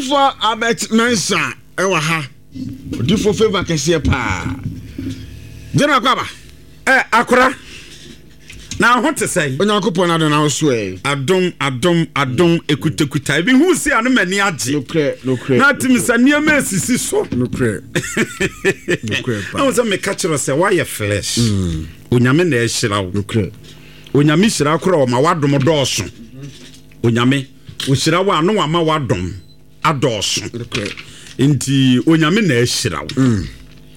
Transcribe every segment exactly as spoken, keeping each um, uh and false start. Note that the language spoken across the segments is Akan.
Odifo Albert Mensa ewa ha. Odifo favor kese pa. Jena kwaba. Eh akora. Na ho te say. Onyankopon na do na so e. Adom adom adom ekutekuta. Ebi hu si anu mani age. No kre, no kre. Na timisa niam asisi so. No kre. No kre pa. Na wo me ka kire say why flesh. Mm. Onyame na e hira wo. No kre. Onyame hira akora o ma wadom dooso. Onyame o hira wo anu wa ma wadom adooso. No kre. Nti onyame na e hira wo. Mm.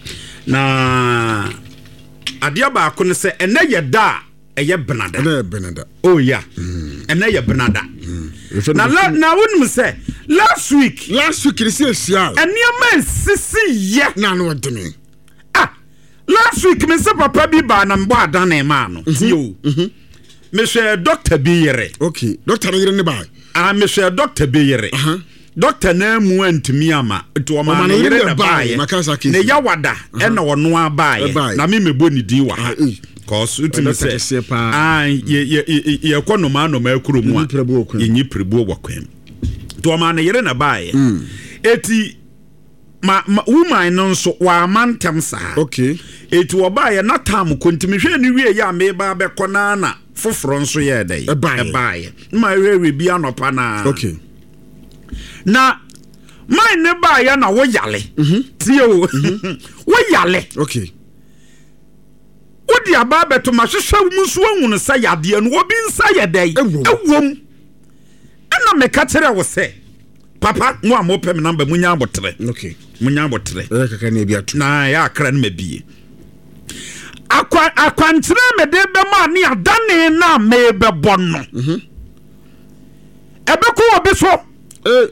Na adia ba ko ne se ene yeda eye benada. Ene benada. Oh yeah. Mm. Ene ye benada. Mm. Na la, na wonu se last week. Last week this is sia. Eniema sisi ye. Na no demi. Ah. Last week me se papa bi ba na mbo adan na ma no. Tio. Mhm. Me hwe doctor bi yere. Okay. Doctor yere ne ba. Ah me hwe doctor bi yere. Uh -huh. Doctor na mu antimi ama to o ma na yere na ba ye. Ne ya wada e na wono aba ye. Na me mebo ni di wa ha. Cause utimi se ah ye ye ye kono ma no ma akuro mu a ye nyi prebu wakwam to ma na yere na bae eti ma woman no so wa mantem sa okay eti wo bae na tam kontimi hwe ni wie ya me ba be kona na foforo nso ye dai e bae ma wewe bi anopa na okay na mai ne bae na wo yale tie wo wo yale okay Odi aba beto ma hwehwe mu so ahunu sa yade no obi nsa yedai ewom ana me ka kire wo se papa mo amopem number munya abotre okay munya abotre e kaka na bia tu na ya akra na mabie akwa akwantre me de be ma ne adane na me be bonno mhm ebe ko obi so eh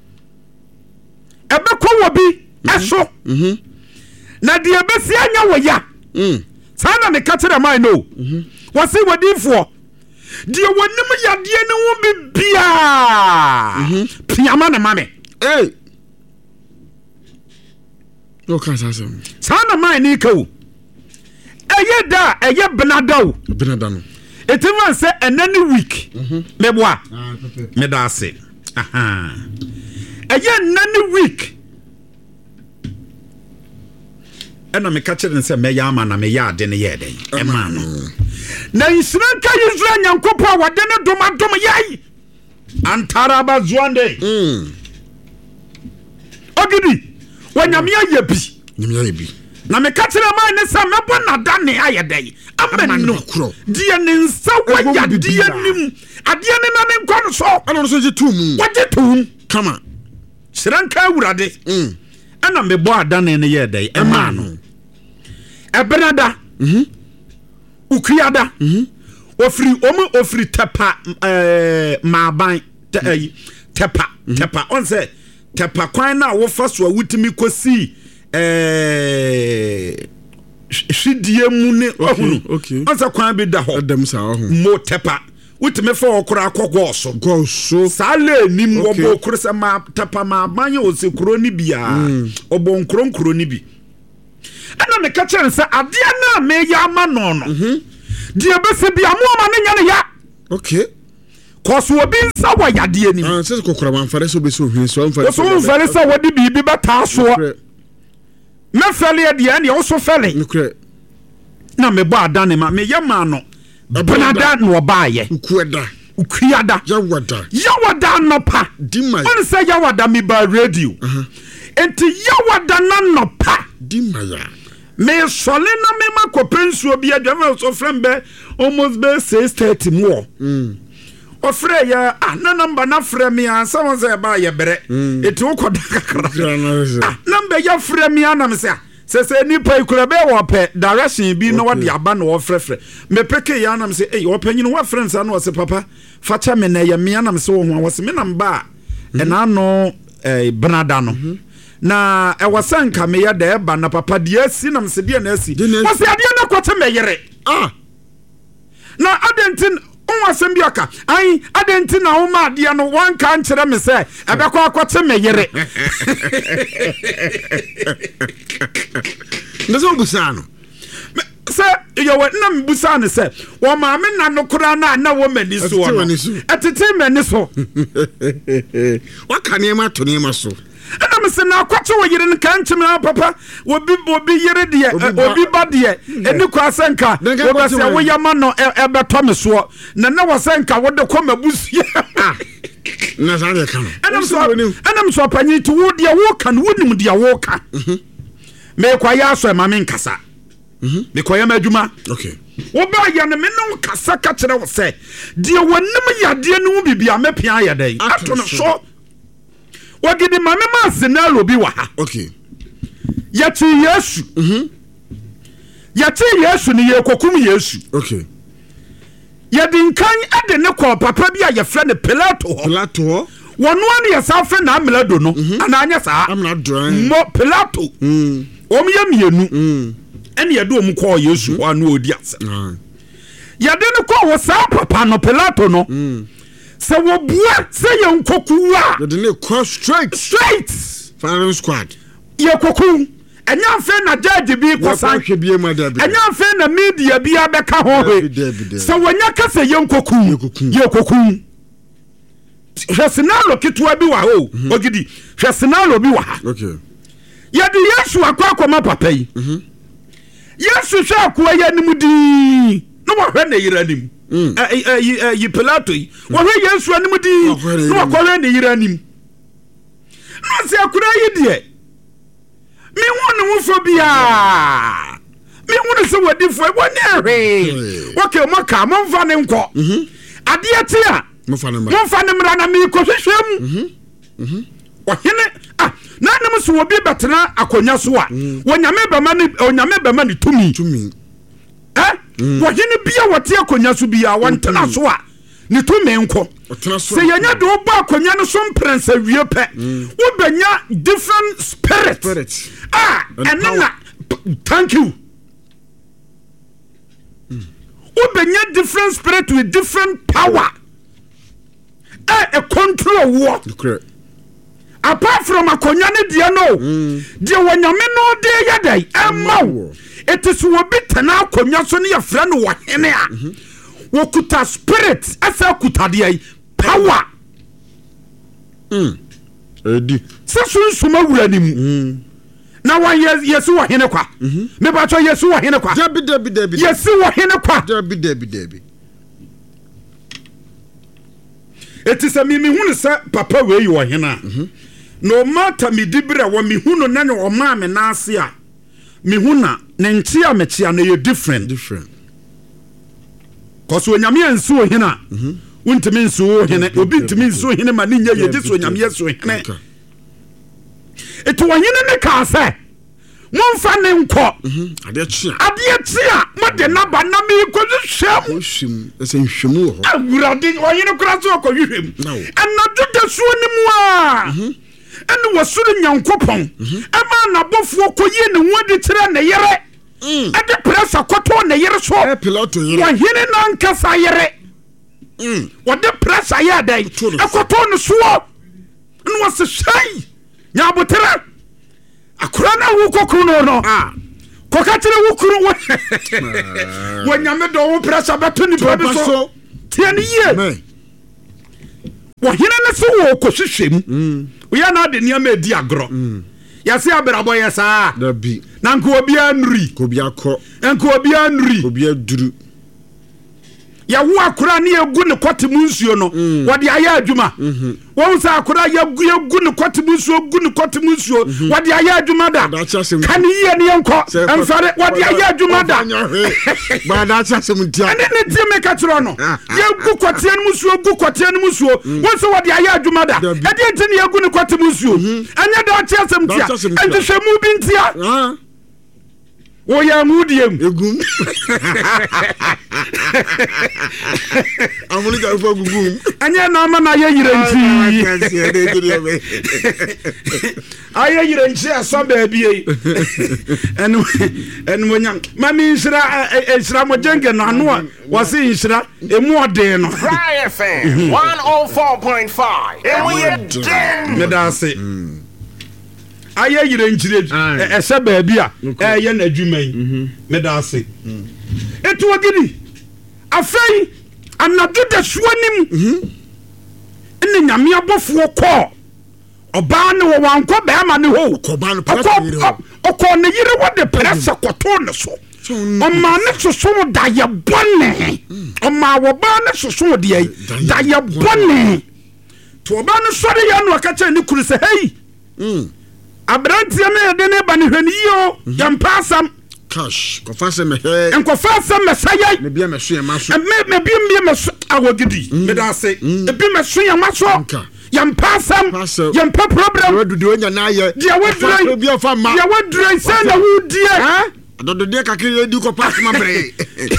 ebe ko obi eso mhm na de ebe si anya wo ya mhm sana me katere mai no mhm wase wadifo die wonim yade ne wo bibia mhm piama na mame eh no kan sasem sana mai ni kawo eye da eye benada o benada no etima se enani week mhm meboa ah me da ase aha eye enani week ena me ka kire nse me ya ama na me ya ade ne ye den e ma no na Israel ka Israel nyankopo a wade ne doma doma yai antaraba zuande mm ogidi wanyame aye bi nyame aye bi na me ka kire ma ne sa mebo na da ne aye den ameno die ne nsa waya die nim ade ne na ne nkon so ana no so je tum waje tum kama Israel ka wurade mm ana me bo adane ne ye den e ma no ebenada mhm ukuyada mhm ofri omo ofri tepa eh maaban tepa tepa on say tepa kwan na wo fa so awutimi kosi eh hwidie mu ne ohunu on say kwan bi da ho adam sa ohun mo tepa wutimi fa okura akogwo so goso sale nim wo bo okura se ma tepa maaban o se kuro ni bia obo nkro nkro ni bi ana me ka kire se ade na me ya ma no no mhm die bese bia mo ma ne nya ne ya okay koso obi nsa wa yade ani ah se kokora man fare so be so hwin so fare so fare so wodi bibi beta so me fele de ani o so fele na me bo adane ma me ya ma no benada no baaye ukueda ukuyada yawada yawada no pa dimai on say yawada me ba radio enti yawada na no pa dimaya me sole na me makopensuo bia dwema so frembe almost be six thirty more mm ofre ya ah na number na frame ya someone say ba ye bere eti ukoda kakra ah number ya frame ya na me say se se ni pa ikura be wo pe direction bi no wode aba no wo frefre me peke ya na me say eh wo panyin wo friends anu wo say papa facha me na ya me na me say wo ho wo say me na mba e na no eh benada no na e wasanka me ya da eba na papa de asi na mse de na asi wase ade na kwete me yere ah na adentin on wasem biaka ai adentin na wo ma de no wan kan kire me se e be kwa kwete me yere ndazo busano say you were na mbusa ne say wo ma me na no kura na na wo mani so wo atete mani so wa kanema to nema so ana me se na kwache wo yire ne kan chime papa obi obi yire de obi ba de eni kwa senka wo ba se wo yama no e beto me so na na wo senka wo de koma busu na za de kan ana me so ana me so panyi to wo de wo kan wo nim de wo ka me kwa ya so ma me nkasa mhm me kwa ya madwuma okay wo ba ya ne me no kasa ka kire wo se de wonim yade no bibia me pia ya dai ato no so wagidi mame ma senalo bi wa ha okay yati yesu mhm yati yesu ni yekokum yesu okay yadin kan ade ne ko papa bi a ye fre ne Pilato Pilato wono an ye sa fe na amlado no ananya sa amlado mo Pilato mm om ye mienu mm ene ye do om ko yesu wa no odi ase yade ne ko wo sa papa no Pilato no mm se wo bua se ye nkoku a yade ne cross straight straight firing squad ye koku enya fe na judge bi kosan enya fe na media bi abeka ho so wonya ka se ye nkoku ye koku hwesenalo kitwa bi wa ho ogidi hwesenalo bi wa ha okay ye de yesu akwa akoma papa yi mhm yesu hwe akwa ye nimudi no wa hwe na yiranim eh eh yi Pilato yi wa hwe yesu animudi no wa kwa na yiranim no se akura yi de me wonu wo fo bia me wonu se wadi fo woni ehwe okay mo ka mo mfa ne nko mhm ade ate a mo fa ne mra mo fa ne mra na me ko hwehwem mhm mhm ohene ah na nam so obi betena akonya so a wonyame bema ni onyame bema ni tumi tumi eh wohene bia wote akonya so bia wontena so a ni tumi nko se yenya do ba akonya no so mprensa wie pe wo benya different spirit spirit ah and na thank you wo benya different spirit with different power eh a control war correct apart from akonya ne dia no dia wonyame no de yadai emma it is wo bitana akonya so ne yafra no wohene a wo kuta spirit asa kuta de power mm edi se sunsuma wura ni mu na wa yesu wohene kwa me ba cho yesu wohene kwa dabi dabi dabi yesu wohene kwa dabi dabi dabi it is a mimi hunu sa papa we yi wohene a no matter me dibra wa me hunu na ne o ma me na ase a me huna ne ntia me chia na ye different different cause onyame ansu ohina mhm untimi nsu ohine obi ntimi nsu ohine ma ne nya ye jesu onyame yesu ohine eto wanyene ne ka se momfa ne nko mhm ade chia ade chia mo de na ba na me ko hwem hwem ese hwemu ho awurade wanyene kura so ko hwem anadu da so ni mu a mhm ene wasuru nyankopon ema na bofuo koyi ne wodi kire ne yere ade pressa koto ne yere so e Pilato yere wahene na nkasa yere mm wode pressa ya dai ekoto ne so ene wase shai nya botere akura na wo kokuru no no ah koka kire wo kuru wo nyame do wo pressa beto ni bebe so tie ne ye wahene ne so wo kohwehwem mm ya na de niam edi agro ya se abrabo ya sa da bi na nko obi anuri ko bi akọ nko obi anuri obi aduru ya wo akura ne egu ne kwate mu nsuo no wode aya adwuma wo sa akura ya gu ya gu ne kwate mu nsuo gu ne kwate mu nsuo wode aya adwuma da kan yiye ne enko emfare wode aya adwuma da ba da cha sem ntia ene ne tie me ka tro no ya gu kwate mu nsuo gu kwate mu nsuo wo so wode aya adwuma da e de nti ne ya gu ne kwate mu nsuo anya da cha sem ntia ente hwemu bi ntia ah wo ya mudiem egum amuni ka fo gugum anya na ma na ye yiranti aye yiranti aso ba bie enu enu monya mami nsira nsira mo jenge na no wasi nsira emu ode no Fry F M one oh four point five emu ye den me da se aye yire nchire e se baabi a e ye na adwuma yi me da ase etu ogidi afei anadu da suanim ene nyame abofo ko oba ne wo wanko be ama ne ho oba no pressure okọ ne yire wo de pressure koto ne so Oma ne soso da ye bone. Oma wo ba ne soso de ye da ye bone. To ba ne sori ya no aka che ne kuru se hey. Mm. Abrantia me de ne ba ne hwani yo, yam pasam. Cash, ko fa se me he. En ko fa se me sayai. Me bia me so yam aso. Me me bia me me so awogidi. Me da se. E bi me so yam aso. Yam pasam. Yam pa problem. We do nya na ye. Dia we drai. Bia fa ma. Dia we drai se na wo die. Ha? Dodo de kakiri di ko pass ma bre.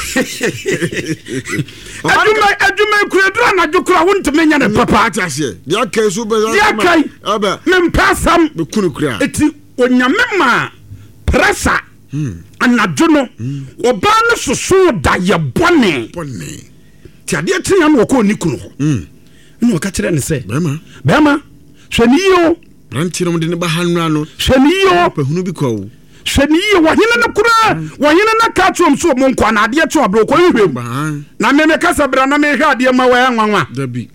Aduma aduma kuredura na jukura wonte menya ne papa atase. Dia kai so be. Dia kai. Aba. Me pasam be kunu kura. Eti onyame ma pressa. Hmm. Anadwo no. Oba no soso da ye bone. Bone. Ti ade tinya no ko ni kunu ho. Hmm. No ka kire ne se. Bema. Bema. Hwani yo. Ranti no de ne ba hanra no. Hwani yo. Pa hunu bi ko. Shani ye wahina na kura wahina na ka twom so mo nkwa na ade to abro ko hwem na me me kasa bra na me hwa ade ma wa nwanwa dabi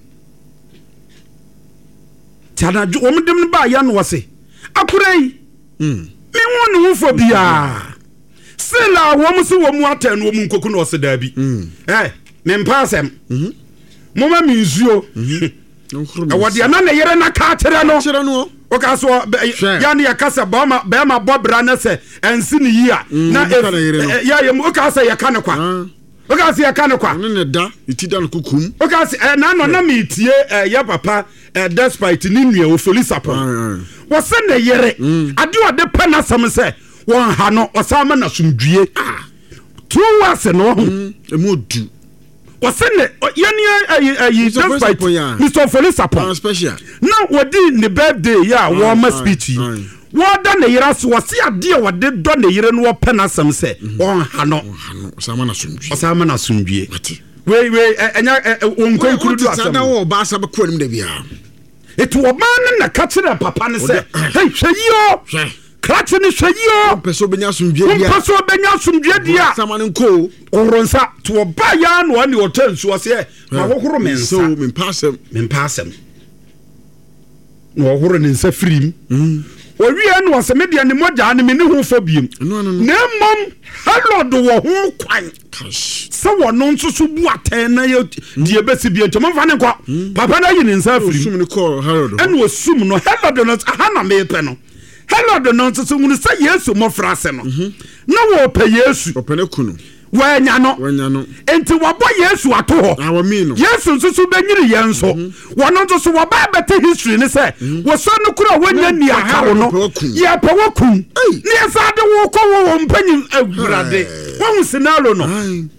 tada wo mdem ba ya no wose akurai mm me wonu wo fo bia sela wo mu so wo mu atan wo mu nkoku no wose dabi mm eh me mpasem mhm mo ma mi nzuo mhm e wode na na yere na ka tere no tere no oka so ya ne yakasa ba ma ba ma bobra na se ensi ni yi a na ya ya mu oka so ya ka ne kwa oka so ya ka ne kwa ne da itida no kukum oka so na no na mi tie ya papa despite ni nua ofolisapon wo se ne yere ade ode pa na sam se won ha no osama na sumdue two was no emu du wasene yani ayi ayi despite Mister Felisapon special now wodi ne birthday ya wo ma speech wo da ne yira so wase ade wo de do ne yire no pe na sam se won ha no osama na sumdue osama na sumdue we we enya won kuru do asam na wo ba sabe ko nim da bia etu wo man na ka kire papa ne se hey hwe yo Kratche ni hweyio peso benya sumdue dia peso benya sumdue dia samane nko oronsa to oba ya no ani otansu ose ma wohoro mensa so me pasem me pasem no wohoro ne nsa frim mm owie no ose me dia ne moja ne me ne ho fobiem na mom hello do wo ho kwan so wono nso so bu atan na ye die besi bi ntoma fa ne kwa papa na yi ne nsa frim sum ne ko hello eno sum no hello do no aha na me pe no hello do no so ngunu say Yesu mo frase no na wo pe Yesu o pe ne kunu wanya no wanya no enti wo bo Yesu ato ho awo mi no Yesu nso so benyiri ye nso wono nso so wo ba bete history ne say wo so no kura wanya ni aka wo no ye pe wo kun ni esa de wo ko wo mpanyi agurade wo sinalo no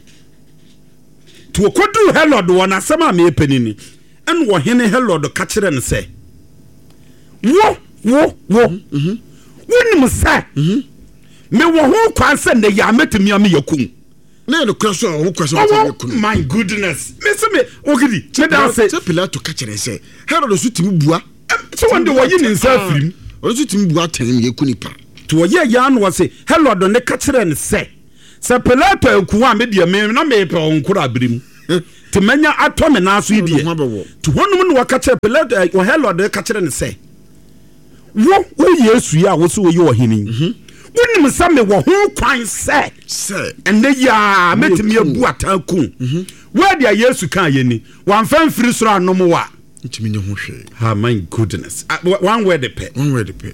to kodu hello do wona sama me penini en wo hene hello do ka kire ne say wo wo wo mhm wonim sa mhm me wo ho kwan se ne ya metimi am yakun na no kwaso ho kwaso yakun my goodness me se me ogidi me da say se Pilato ka kire se Herod so timi bua so wonde wo yi ni nsa firim o so timi bua tan yakun pa to wo ye ya no wo se Herod ne ka kire ne se se Pilato akun a me dia me na me pe onkura abirim te manya atome na so idie to honum no waka kire Pilato wo Herod ka kire ne se wo wo Yesu ya wo so wo yi ohini mhm wonim sa me wo ho kwan se se ende ya metimi abu ataku mhm wo dia Yesu kan ye ni wan fan firi soro anom wa ntimi nye ho hwe ah my goodness one word pe one word pe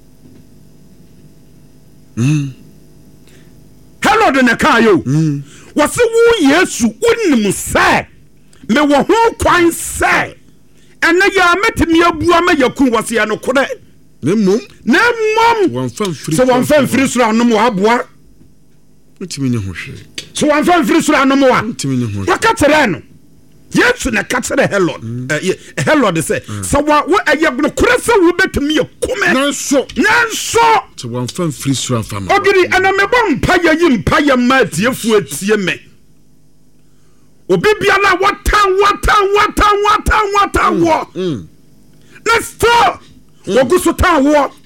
mm hello de na kan yo mm wo se wo Yesu wonim sa me wo ho kwan se ende ya metimi abu ama yakun wo se ya no kore Nemom nemom wan fan free so wan fan free sura anom wa aboa ntimi nye ho hwe so wan fan free sura anom wa ntimi nye ho waka tere no Yesu na ka tere Herod Herod say so wa wo ayegno kurese wo betumi yakume nanso nanso so wan fan free sura fama ogiri ana me bom pa ya yi mpa ya ma tiefu atie me obi bia na watan watan watan watan watan wo mm na stop wogu so tan wo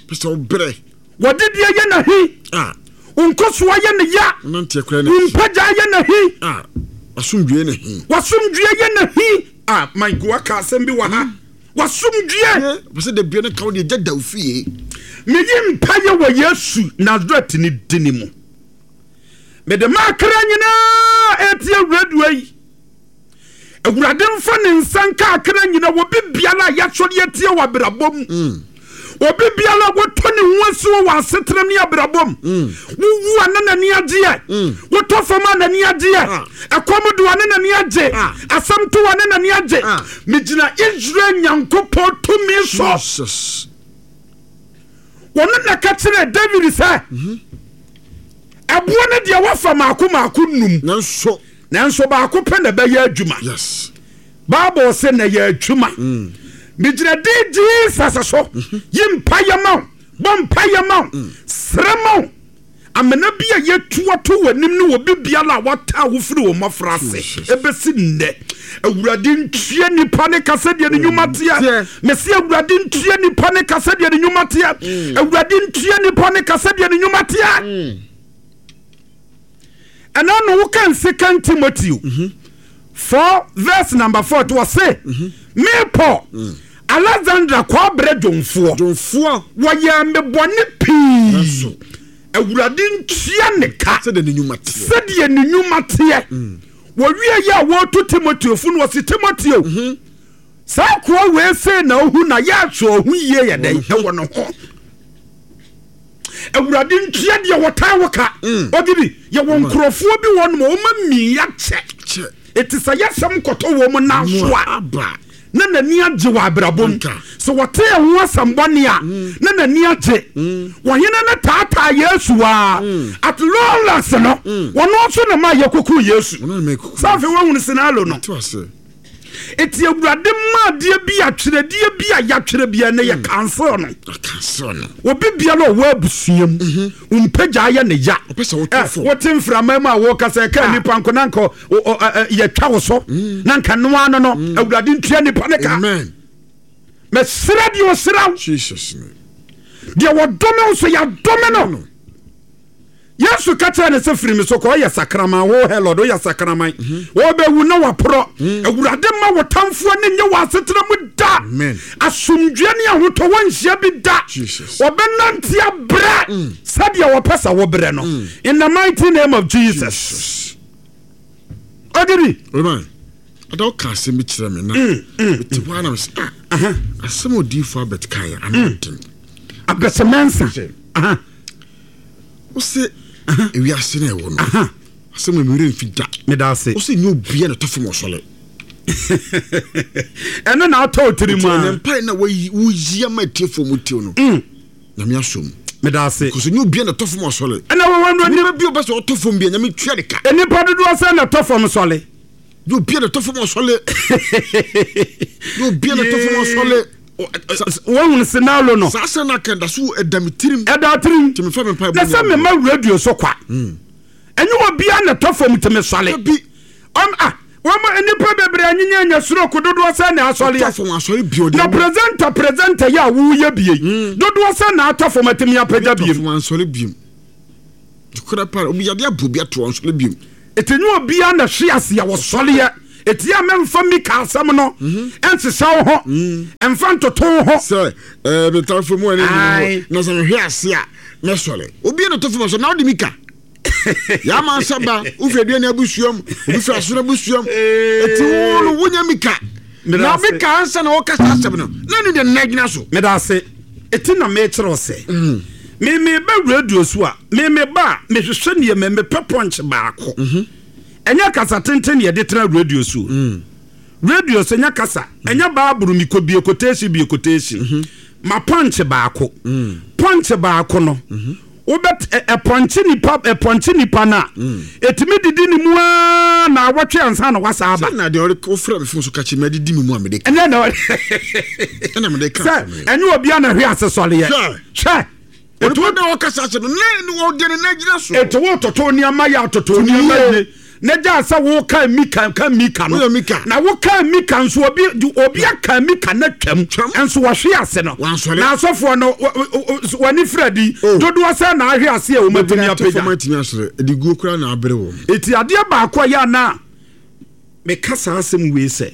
pesa obre wode de ye na hi ah unkoso ye na ya nante kra na unpaja ye na hi ah wasumdue na hi wasumdue ye na hi ah my go aka asem bi wa ha wasumdue pesa de bia na ka wo de jada ofie me yim paye wo Yesu Nazareth ni dinimu me de makra nyina etie awuradu yi awurade mfa ne nsanka akra nyina wo bibiala ya chode etie wa brabom mm obi biala wo toni wonso wa setrem ni abrabom wuwu anana ni agye wo tofoma na ni agye ekomodo anana ni agye asamto anana ni agye migina Israel nyankopɔ tumi so Jesus wono na ka kire David say abo ne de wafa maako maako num nanso nanso baako pe na be ya adwuma yes Bible say na ya adwuma Mijina di Jesus so yim payama bom payama sremo amena bia yetu ato wanim ne obi biala wata wofiri wo mafrase ebesi nne awurade ntue nipa ne kasa de nyumatia mesi awurade ntue nipa ne kasa de nyumatia awurade ntue nipa ne kasa de nyumatia ana no wo kan second Timothy four verse number four to say me Paul Alexandra kwa bre jonfo jonfo wo ya me bone pi awurade ntua ne ka se de nyumate se de nyumate wo wie ya wo to Timothy fu no si Timothy o sa kwa we se na ohu na ya so ohu ye ye den e wo no ho awurade ntua de wo ta wo ka ogidi ye wo nkrofo bi won mo ma mi ya che etisa yasam koto wo mo na so aba na nani agye wa abrabom so wote ho asambone a na nani agye wo hena na tata Yesu a at long last no wono so na ma yakoku Yesu safe wo hunu sinalo no eti awurade ma de bi atwere de bi a yatwere bi na ye cancel no cancel no obi bia no wo abusuam umpagya ya ne ya wote mframa ma wo kasa ka nipa nko nanko ye twa wo so nanka no ano no awurade ntua nipa ne ka amen me sira di o sira Jesus name de wo dome so ya dome no Yesu kacha ne se firi mi so ko ya sakrama wo hello do ya sakrama wo be wu na wa pro awurade ma wo tamfo ne nye wa setra mu da amen asumdwe ne ahoto wanhia bi da Jesus wo be nantia bra sadia wo pesa wo bre no in the mighty name of Jesus Ogiri amen adaw ka se mi kire me na ti wa na se ah asem odi for bet kai anotin abesemensa aha o se ewi ase na ewo no asem me mire mfida me da se o se nyu bia na tofo mo sole eno na auto tiri mu na mpai na wo yia ma tiefo mu tio no na me asom me da se ko se nyu bia na tofo mo sole ena wo wando ni bi o beso tofo bia na me twa de ka eni pododo ase na tofo mo sole nyu bia na tofo mo sole nyu bia na tofo mo sole won sinalo no sasa na kenda so edamitirim edatirim timi fa me pa na se me ma radio so kwa enyu obia na tofom timi sole bi om ah wama eni pa bebre anyanya nya suro ko dodo asa na asole ya tofom asole bio na presenter presenter ya wu ye bie dodo asa na tofom timi apagya bie tofom asole bio kura pa obi ya dia bobia to asole bio etenyu obia na hwe ase ya wo sole ya etia memfa mi ka asam no ense sawo ho emfa ntoto ho se eh betafo mu ani na se hwe ase a na sole obi na tofo so na odi mika ya man saba ufedie na abusuam obi fa so na abusuam eti wo no wonya mika na mika ansa na wokasa asem no na ni de nagina so me da se eti na me kire ose me me ba radio so a me me ba me hwehwe ne me me peponch baako enya kasa tenten ye de tra radio so radio so enya kasa enya baaburu mi ko bie koteshi bie koteshi ma punch baako punch baako no wo bet e punch ni pop e punch ni pana etimi didi ni mu na awotwe ansa na wasa aba na de ore ko fra me fun so kachi me didi mi mu amede enya na ena me de ka enya obi ana hwe asesole ye hwe etu na wakasa se no ne wo de ne na gina so etu wo toto ni ama ya toto ni ama ye na ja sa wo ka mika ka mika no na wo ka mika nso obi obi aka mika na twam enso wo hwe ase no na asofo no wani fredi dodo asa na ahwe ase e wo matumi apega matumi asere edi guo kura na abere wo eti ade ba akwa ya na me kasa asem we se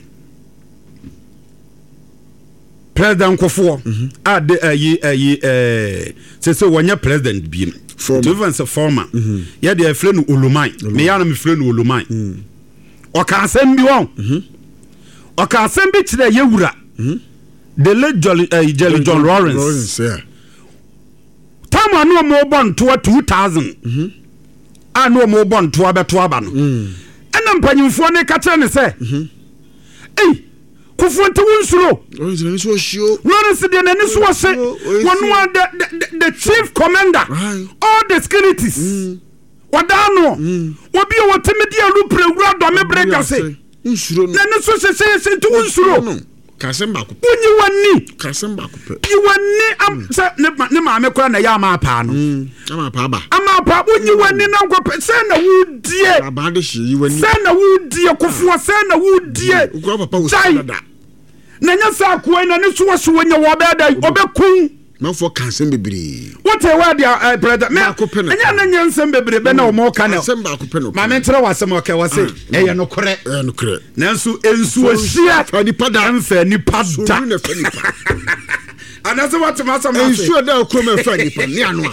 president Kofo a de ayi ayi eh se se wonya president bi even se former ya de afre no Olumai me ya na me fre no Olumai o ka asem bi won o ka asem bi kire yewura the late Jolly Jelly John Lawrence time anu mo bon to two thousand anu mo bon to abeto aba no ena mpanyimfo ne ka kire ne se eh Kofo nte wunsuro onzire so shio Lawrence de nani so wose wonu the the chief commander all the securities wadano obi o wotemi dia lu prewura do me breka se wunsuro nani so se se se nte wunsuro kasemba ko unyi wani kasemba ko pe yi wani am se ne ma me kora na ya ma pa no ama pa ba ama pa unyi wani na ko pe se na wudie aba de hye yi wani se na wudie Kofo se na wudie ko papa wo sada na nya sa ko na ne so so wonya wo be da obekun na fo kansem bebre what e wa dia brother me anya na nya nsem bebre be na o mo ka na kansem ba ko pe no ma me ntere wasem o ka wase e ye no kore e no kore na nso ensu ohia fani pada mfa ni pada na fani pada anaso what ma sam ensu da ko me fani pada ni anu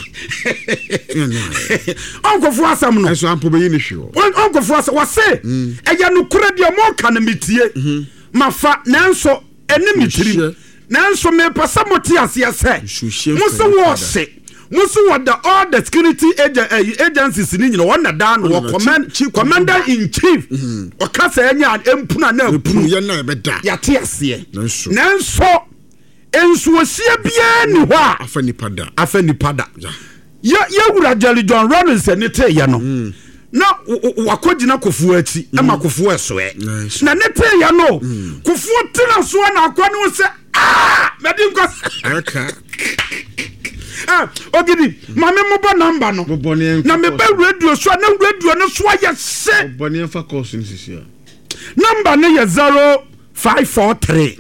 a onkofo asam no ensu ampo be yi ni hwe onkofo asam wase e ye no kore dia mo ka na metie mafa na nso ene mitiri nanso me pasa moti ase ase muso wo se muso wada all the security agencies ni nyina wona da no command commander in chief o kasa enya empuna na empunu ye na be da ya te ase nanso enso osie bia ni ho a afani pada afani pada ya ya wura Jelly John Lawrence ne te ye no na wakogina Kofo achi ama Kofo esoe na ne te ya no Kofo tira so na akwa no se ah medi nko aka ah ogidi mame mo bo number no na me be radio so na radio no so ya se boni enfa course ni sisia number ne ye zero five four three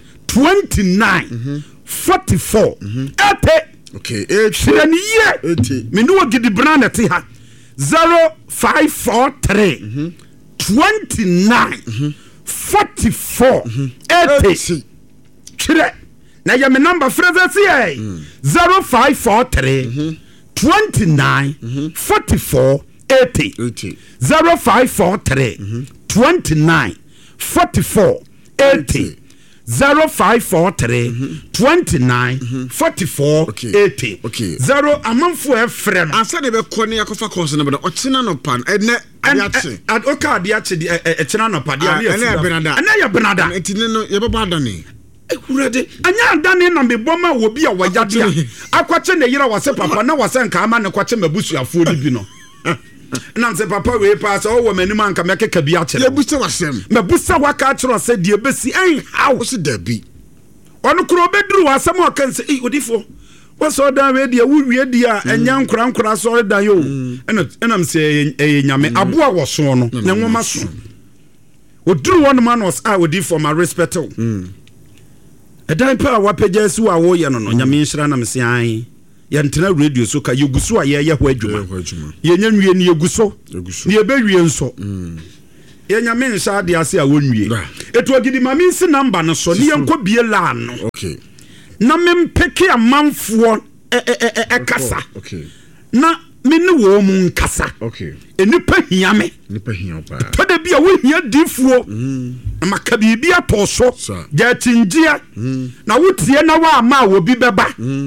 twenty-nine forty-four eighty okay eighty eighty me no ogidi brand te ha zero five four three twenty-nine forty-four eighty Chire na ya me number phrase here zero five four three twenty-nine forty-four eighty zero five four three twenty-nine forty-four eighty zero five four three twenty-nine forty-four eighty okay zero amanfo e frɛ no asa de be kɔ ne yakofa course no be o china no pan ene adiache ad o ka adiache de e china no pa de ene ya benada ene ya benada etine no ye beba adane ekurade anya adane na me boma wo bi a wayade a akwache ne yira wase papa na wase nka ama ne kwache mabusuafo ni bi no na nse papa we pass o wo manim anka mekeka bi a kire ye busa wasem mabusa waka kire se de besi en how se da bi onu kuro beduru wasem o kan se eh odifo waso dan we de wo wie di a enya nkura nkura so dan yo ena enam se eh nyame aboa wo so no na nwoma so oduru one man was I odifo ma respect o edan pa wapeja si wa wo ye no no nyame nhira na mse an ya ntena radio so ka yeguso a ye ye ho adwuma ye nya nwie ni yeguso ni ebe wie nso ye nyame nhira de ase a wonwie etu ogidi mame nsi number no so ni yenko bie la no okay na mempeke amanfo e e e kasa okay na me ne wo mu nkasa okay enipa hia me enipa hia pa to da bia wo hia difuo na maka bibia to so ja tinjia na wotie na wa ma wo bi beba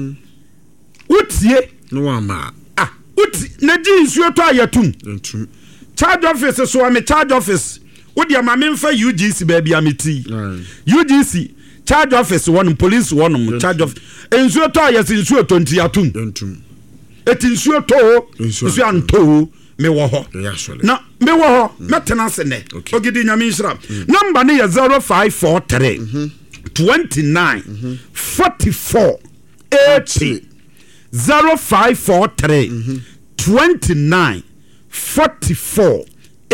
wotie no wa ma ah wotie na di nsuo to ayatum ntum charge office so am charge office wo dia ma me mfa U G C ba bia meti U G C charge office one police one charge of nsuo to ayasi nsuo to nti atum ntum eti nsuo to nsuo anto me wo ho na me wo ho metena se ne ogidi nyame nhira number ne ya zero five four three twenty-nine forty-four eighty zero five four three twenty-nine forty-four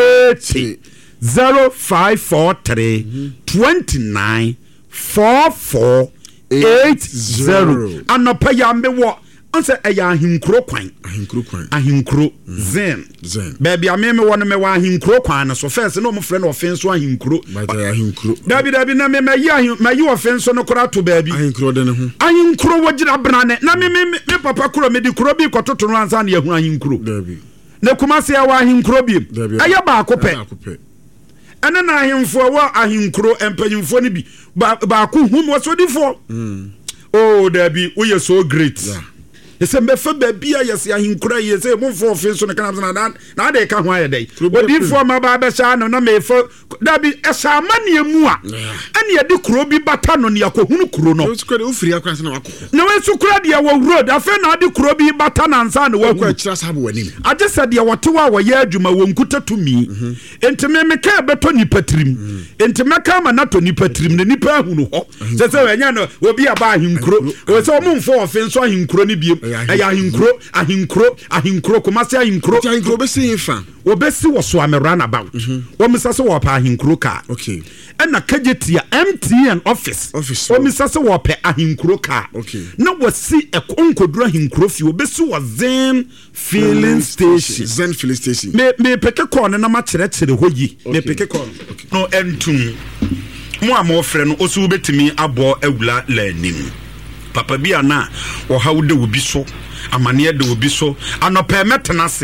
eighty zero five four three twenty nine four four eight zero. Anɔpa ya mewo anse ɛyɛ ahinkuro kwan ahinkuro kwan ahinkuro zen zen baby ameme wo no me wa ahinkuro kwan no so first no mo frɛ no offense ahinkuro ba ta ahinkuro dabi dabi na me mayi ahin mayi offense no kora to baby ahinkuro de ne ho ahinkuro wo gira brane na me me me papa kuro me di kuro bi kototo no ansa na yahu ahinkuro dabi na kuma se ya wa ahinkuro bi ɛyɛ ba akopɛ ɛna na ahimfo wa ahinkuro empanyimfo ni bi ba ko hum wasodifo mm oh dabi we are so great yeah. Ese mbefa babia yesi ahinkura yesi mo fo ofenso ne kana na na de ka ho ayedai odifo ma ba be sha no na mefo dabi esa mane mu a ane ye de kuro bi bata no ne yakohunu kuro no so kure ufiri akwanse na wakoko na we su kura de wo road afa na de kuro bi bata na nsa na waku akira sabo wanim age se de wotewa wo ye adwuma wo nkuta tumi entime me ka beto ni patrim entime ka ma na to ni patrim ne nipa hunu ho se se wenya no obi aba ahinkuro we se o mo fo ofenso ahinkuro ni biem ɛyɛ ahinkuro ahinkuro ahinkuro komase ahinkuro ahinkuro besi fa obesi wo so amerana about wo misase wo pa ahinkuro ka okay ɛna kagetia M T N office wo misase wo pa ahinkuro ka okay na wasi ekonkoduro ahinkuro fi obesi wo zen filling station zen filling station me me peke call na ma kyerɛ kyerɛ hɔ yi me peke call no entum mo a mo frɛ no osu betimi abo awula lanim papa bia na wo hawde wo bi so amane de wo bi so anopa metena se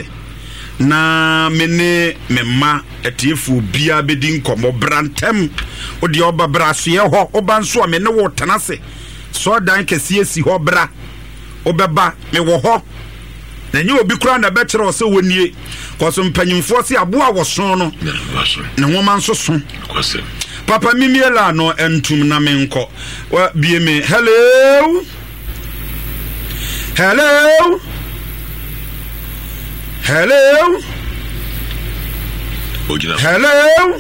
na mene memma etiefu bia bedi nkomo brantem odi oba braso ye ho oba nso a mene wo tena se so dan kese esi ho bra obeba me wo ho na nyi obi kura na be kire o se wonie koso mpanyimfo se aboa wo son no na wo man so so koso papa mimiela no entum na menko wa bie me hello hello hello ojina hello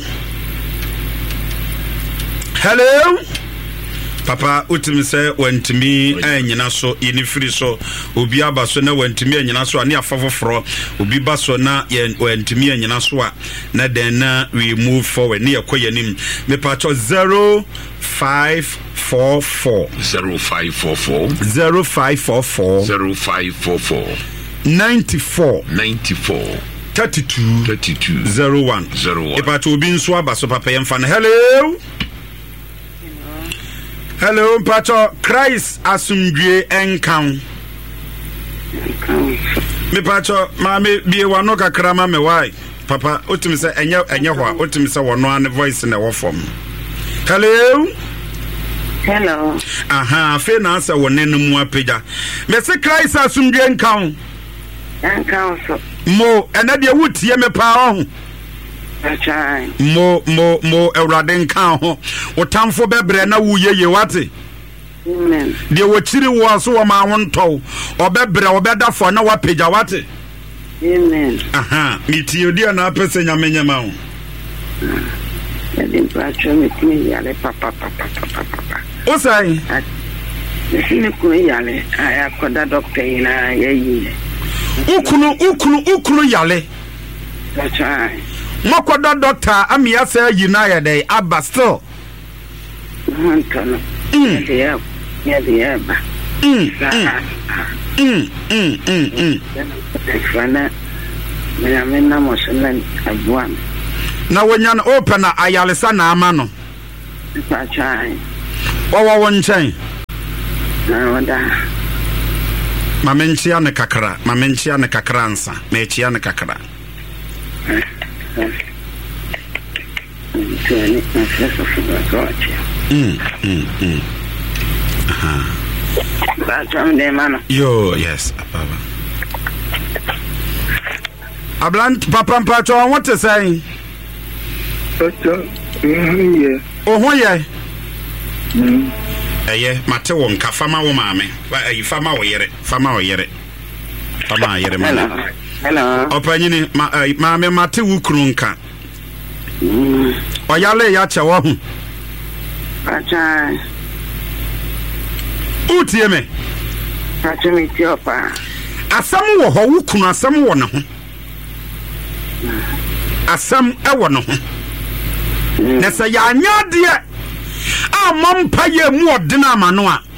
hello papa utimi se wantimi anyina so yeni firi so obi aba so na wantimi anyina so ani afafoforo obi ba so na wantimi anyina so a na den na we move forward ne yakoyanim me pacho zero five four four zero five four four zero five four four zero five four four ninety-four ninety-four thirty-two thirty-two zero one zero one e pacho obi nso aba so papa yemfa na hello hello pacho Christ asumdwe enkan me pacho ma me bie wano kakra ma me why papa otimi se enye enye ho a otimi se wono an voice na wo form hello hello aha fe na asa wonene mu apega me se Christ asumdwe enkan enkan so mo ena de wutie me pa ho achai mo mo mo ewrade nkan ho otamfo bebre na wuyeye wate amen de wochiri wo so wo ma wonto obebre obeda fo na wapeja wate amen aha miti odi na apese nyamenya ma ho edin pacho me kini yale papa papa papa o sai sine ko yale aya ko da doctor ina yeyi ukunu ukunu ukunu yale achai mokoda doctor amia say united aba still Antono mm yeah yeah yeah ba mm mm mm mm fana me amena mo selen agwan na wonya na open na ayalesa na ama no achai wawa wonchen na wada mamenchia ne kakra mamenchia ne kakra nsa mechia ne kakra Tuni nafasa fugazote. Mm mm mm. Aha. Bacha mde mano. Yo yes papa. Ablant papa mpacho what to say? Bacha yeah. Oh ho ye. Mm. Eye mate wo nka fama wo maame. Ba ayi fama wo yere, fama wo yere. Fama yere mana. Hello. Opanyini ma maame mate wo kunu nka. Mm. Oyale ya che wo hu. Bacha. Utie me. Bacha mi tiopa. Asam wo ho wo kunu asam wo na ho. asam ewo no ho na sa ya anya de a mompa ye mu odena amano a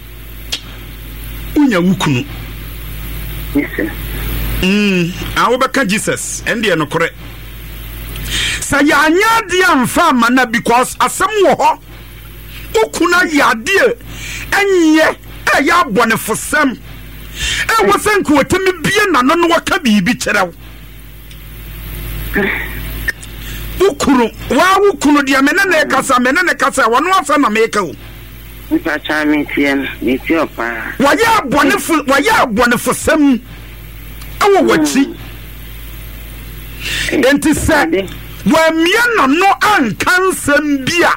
unya wukunu yes mm awo beka Jesus ende no kore sa ya anya de amfa amana because asam wo ho ukuna ya de enye e ya bone fosam e wo sanku otemi bie na no no waka bibi kyerɛw ukuru wa ukuru dia mena na kasa mena na kasa wono asa na meka o nta cha mi tien mi ti opa wa ya bone fo wa ya bone fosam awo wachi enti se wa mia no no ankansam bia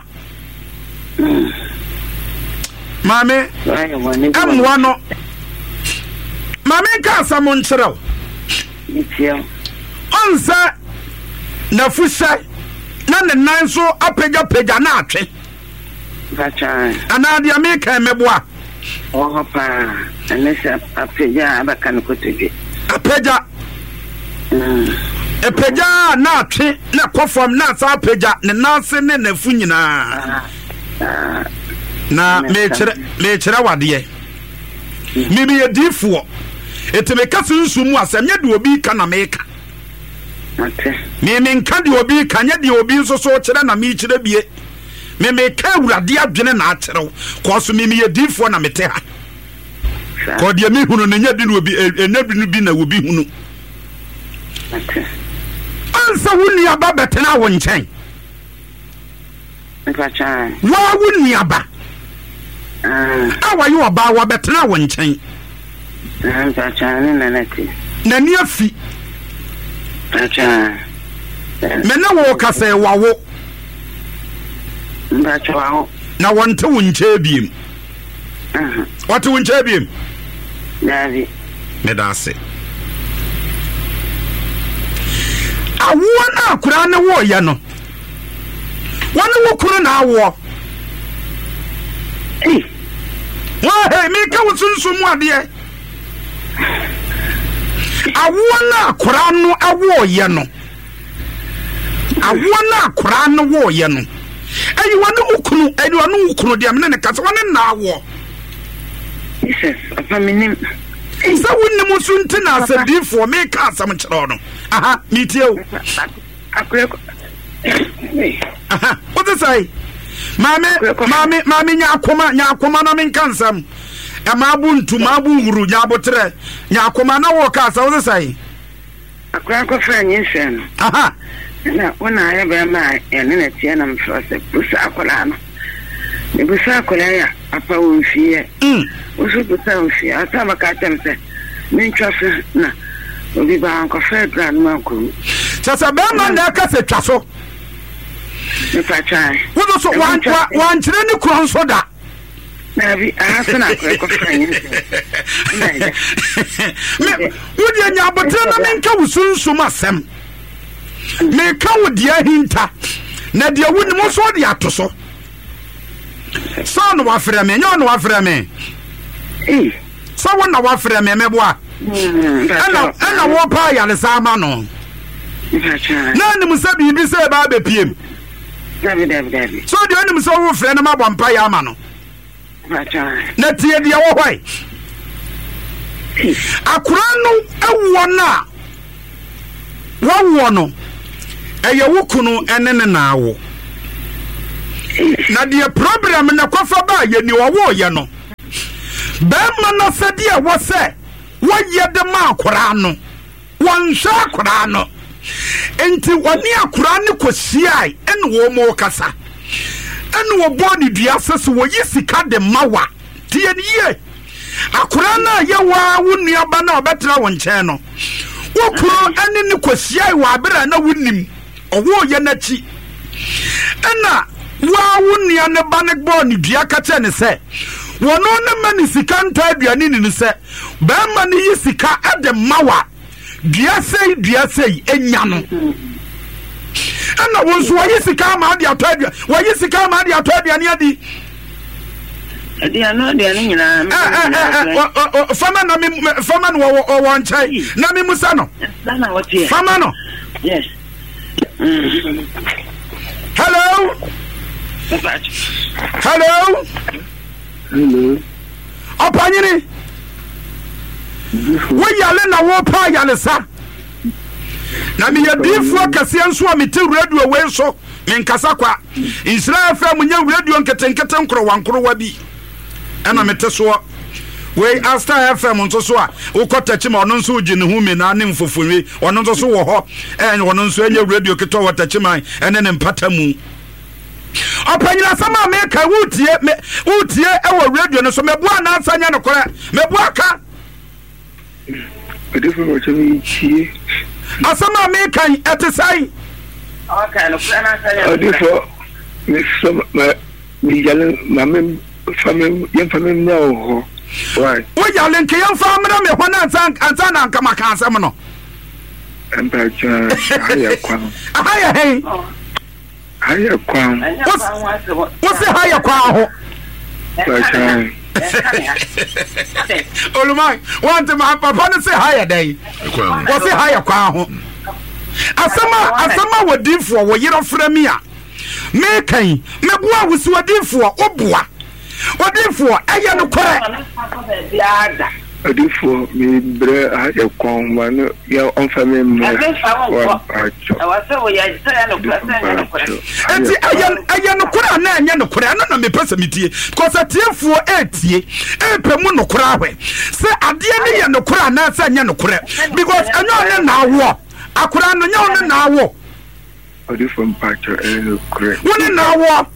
mame amwa no mame ka asamo nkyerɛw mi tien onsa na fusa na ne nan so apega pega na atwe bacha ana dia me ka meboa oh pa anesa apega abaka no kotoje apega mm apega na atwe na kofam na sa apega ne nanse ne nafu nyina na me kire me kire wade me bi edifo eteme ka sunsumu asem ye de obi ka na me ka ate me me nka de obi ka nye de obi nso so kire na me kire bie me me ka awurade adwene na akyerɛw ko so me me edifo na mete ha ko de me hunu ne nya bi no obi enabi no bi na obi hunu ate ansa wuni aba betena wo nkyɛn bacha wa wuni aba ah awa yo aba wa betena wo nkyɛn bacha ne nanati na ni afi bacha me na wo kasa wa wo bacha wa na wonte wo nkyɛ biem ah wote wo nkyɛ biem davi me da se awo na akura ne wo ye no wone wo kunu na awo eh wa he me ka wo sunsumu ade awo na akura no awo ye no awo na akura no wo ye no ayi wone wo kunu ayi wone wo kunu de amene ne kasa wone na awo Jesus apa minim isa wonni mu sunti na asadifo me ka asam kyerɛ no aha metie o akure aha what is say mame mame mame nya akoma nya akoma na men kansam e ma buntu ma bu huru nya botre nya akoma na wo ka asa what is say akure ko fra nyi hwe no aha na wona ya ba ma ya ne na tie na mfro se busa akola no ne busa akola ya apa wo mfie mm usu busa mfie ata maka temse min twafe na obi ba anko fa dra no anko chasa be ma na ka se twaso ne pa chai wo so wan wan kire ni kron so da na bi aha na akure ko fra nyi me wo de nya botre na men ka wusunsum asem me ka wo de ahinta na de wo ni mo so de atoso so no wa frɛ me nyo no wa frɛ me eh so wo na wa frɛ me meboa ana ana wo pa ya le sama no na ni musa bi bi se ba be piem David David David so de oni musa wo frɛ na ma bɔ mpa ya ama no na tie de wo hwai akura no ewo na wo wo no eye wo kunu ene ne na awo na de problem na kofa ba ye ni wo wo ye no ba ma na sadi e wo se wo ye de ma akura no won hwa akura no enti woni akura ne kosiai ene wo mo kasa ene wo body dua sese wo yi sika de mawa tie ni ye akura na ye wa wonu aba na obetra wo nkyɛn no wo kuro ene ne kosiai wa abera na wonim owo ye na chi ena wa wonu ne ba ne bo ne dua ka kyɛ ne sɛ wono ne ma ne sika nta aduane ni ne sɛ ba ma ne yi sika ade mawa dua sei dua sei enya no ana wo so yi sika ma ade atɔ adua wo yi sika ma ade atɔ aduane adi adia no adia ni nyina eh eh fama na me fama no wo wo nchai na me musa no na na wotie fama no yes Hello. Hello. Hello. Opanyini. Wo yale na wo pa yale sa. Na me yadifu akase nso a mete radio we so me nkasa kwa. Israel fa munye radio nketenkete nkro wankro wa bi. Ana mete so we Star F M nso so a ukọtachi ma ono nso uji ne hu me na ne mfofonwe ono nso so wo ho eh ono nso enye radio keto watachi man ene ne mpata mu. Opanyina sama me ka wutie me wutie e wo radio no so mebua na ansanya no kore mebua ka Ade fo mo chemi chi asama me kan etesai okay no plan ansanya Ade fo me so ma mi yale ma me famem yem famem na ho why wo yale nke yem famem me ho na ansan ansan na nkama kan asem no empa cha haya kwa haya hey haya kwa wo se haya kwa ho Bacha Olumai want my papa no say haya day wo se haya kwa ho asama asama wadifo wo yero frɛ me a me kan me boa wusu wadifo obua wadifo eye no kore Ade fo mi bre haya kwa ma no ya on family mo wa bacha awase wo ya tsaya no plan ansanya no kore enti eye eye no kore na anya no kore no na me pesa mitie because atiefo etie epemu no kore ahwe se ade ne ye no kore na sa anya no kore because anya ne na awo akora no nya ne na awo Ade fo bacha e no kre woni na awo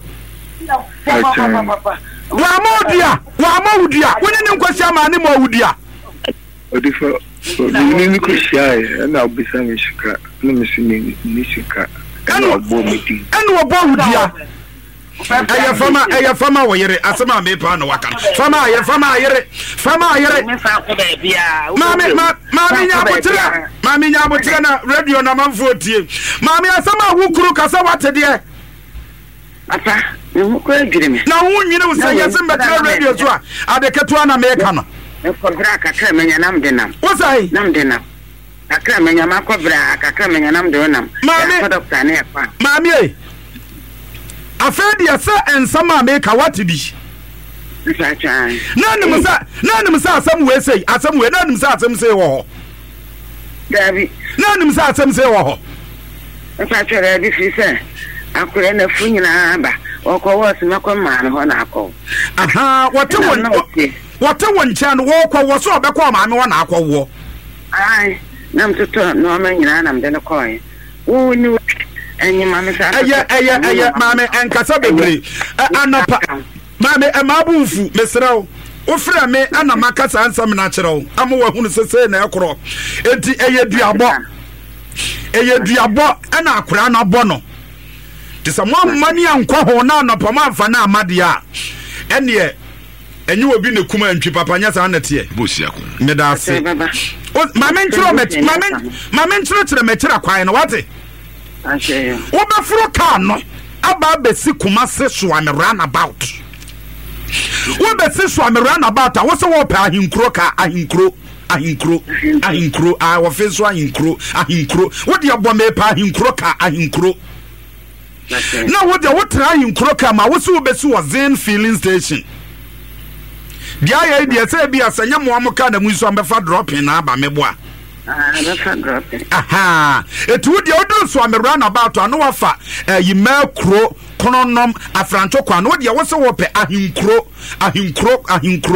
wa modia wa modia woni ne nkwasi ama ne mo wudia Ade fo ni ni ko shai na obisa mi shika na mi sini ni shika na obo mi di ene wo bo wudia aya fama aya fama wo yere asema me pa no waka fama aya fama yere fama yere mami mami nya botira mami nya botira na radio na manfo tie mami asema wukuru kasa watede ata mu ko adwire me na wo nyine wo say yesem betra radio so a adeketo na me ka no e ko bra kakra menya nam de nam wo say nam de nam kakra menya ma ko bra kakra menya nam de nam mami doctor na e pa mami e afedi asa ensama me ka watedi Chachan. None musa, none musa, some way say, as some way, none musa, some say, oh, David, none musa, some say, oh, if I try to be say, I could end a free number or call us in a command on our call. Aha, what a one, what a one chan walk or was so back on my one aqua war. I, none to turn, no man, and I'm then a coin. Who knew any mamma? Aya, aya, aya, mamma, and Casabe, and Mame e mabufu mesrawo ofra me ana makasa ansam natural amwa hunu sese na ekro enti eye duabo eye duabo ana akura na bono tisamo mani ankwa ho na anopama amfa na amade a ene enye obi ne kuma antwi papa nya sa na tie bosia ko meda ase mame ntro me mame mame ntro tere me tira kwan no wate ashe wo be furo ka no aba besi kuma se so am run about wo be se so am run about a wo se wo pa ahinkro ka ahinkro ahinkro ahinkro a wo fe so ahinkro ahinkro wo de abo me pa ahinkro ka ahinkro na wo de wo tra ahinkro ka ma wo se wo be se wo zen filling station dia ya dia se bia sanya mo amoka na mu so am be fa dropping na aba meboa aha etu dia odo so am run about ano wafa yima kro kononom afrancho kwa no dia wo se wo pe ahinkro ahinkro ahinkro